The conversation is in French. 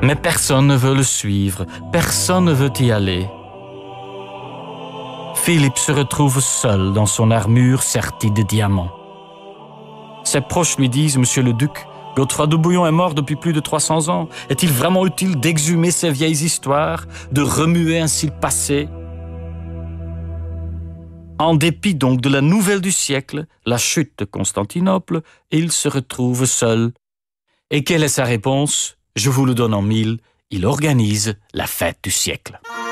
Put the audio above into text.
Mais personne ne veut le suivre, personne ne veut y aller. Philippe se retrouve seul dans son armure sertie de diamants. Ses proches lui disent « Monsieur le duc, Godefroy de Bouillon est mort depuis plus de 300 ans. Est-il vraiment utile d'exhumer ces vieilles histoires, de remuer ainsi le passé ?» En dépit donc de la nouvelle du siècle, la chute de Constantinople, il se retrouve seul. Et quelle est sa réponse ? Je vous le donne en mille, il organise la fête du siècle.